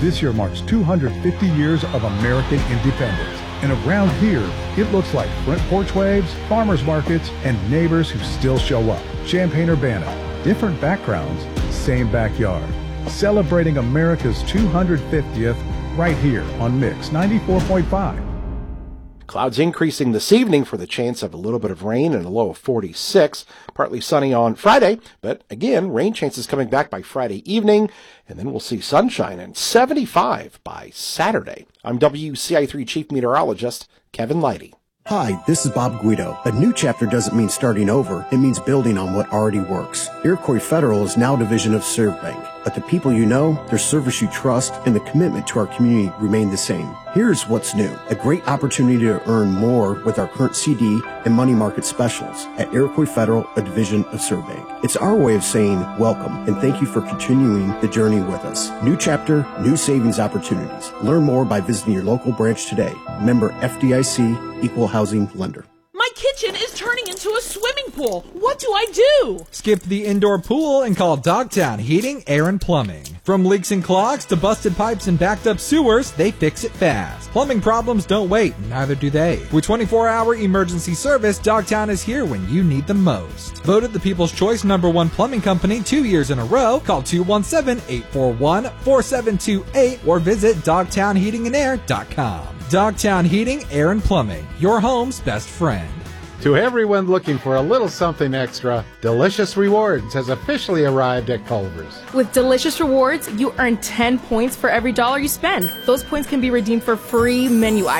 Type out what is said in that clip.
This year marks 250 years of American independence. And around here, it looks like front porch waves, farmers markets, and neighbors who still show up. Champaign-Urbana, different backgrounds, same backyard. Celebrating America's 250th right here on Mix 94.5. Clouds increasing this evening for the chance of a little bit of rain and a low of 46. Partly sunny on Friday, but again, rain chances coming back by Friday evening, and then we'll see sunshine and 75 by Saturday. I'm WCI3 Chief Meteorologist Kevin Leidy. Hi, this is Bob Guido. A new chapter doesn't mean starting over. It means building on what already works. Iroquois Federal is now a division of ServBank. But the people you know, their service you trust, and the commitment to our community remain the same. Here's what's new. A great opportunity to earn more with our current CD and money market specials at Iroquois Federal, a division of ServBank. It's our way of saying welcome and thank you for continuing the journey with us. New chapter, new savings opportunities. Learn more by visiting your local branch today. Member FDIC, Equal Housing Lender. My kitchen is turning into a swimming pool. What do I do? Skip the indoor pool and call Dogtown Heating, Air, and Plumbing. From leaks and clogs to busted pipes and backed up sewers, they fix it fast. Plumbing problems don't wait, neither do they. With 24-hour emergency service, Dogtown is here when you need them most. Voted the People's Choice #1 plumbing company 2 years in a row, call 217-841-4728 or visit dogtownheatingandair.com. Dogtown Heating, Air, and Plumbing, your home's best friend. To everyone looking for a little something extra, Delicious Rewards has officially arrived at Culver's. With Delicious Rewards, you earn 10 points for every $1 you spend. Those points can be redeemed for free menu items